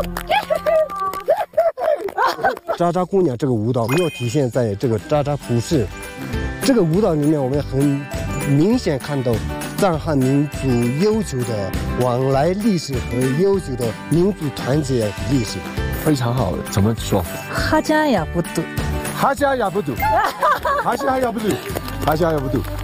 渣渣姑娘这个舞蹈没有体现在这个渣渣普市。这个舞蹈里面，我们很明显看到藏汉民族悠久的往来历史和悠久的民族团结历史。 非常好，怎么说？ 哈加雅不堵， 哈加雅不堵，哈加雅不堵，哈加雅不堵。